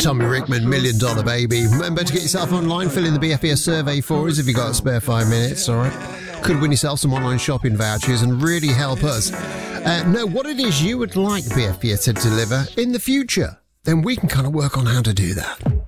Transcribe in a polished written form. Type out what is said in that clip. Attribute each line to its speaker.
Speaker 1: Tommy Rickman, $1 Million Baby. Remember to get yourself online, fill in the BFBS survey for us if you've got a spare 5 minutes, all right? Could win yourself some online shopping vouchers and really help us know what it is you would like BFBS to deliver in the future. Then we can kind of work on how to do that.